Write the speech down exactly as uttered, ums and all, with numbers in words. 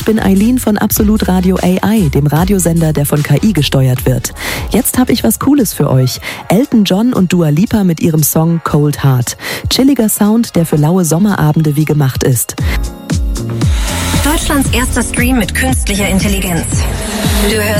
bin Eileen von Absolut Radio A I, dem Radiosender, der von K I gesteuert wird. Jetzt habe ich was Cooles für euch. Elton John und Dua Lipa mit ihrem Song Cold Heart. Chilliger Sound, der für laue Sommerabende wie gemacht ist. Deutschlands erster Stream mit künstlicher Intelligenz. Du hörst